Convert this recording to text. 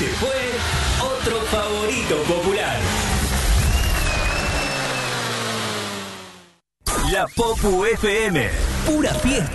Este fue otro favorito popular. La Popu FM. Pura fiesta.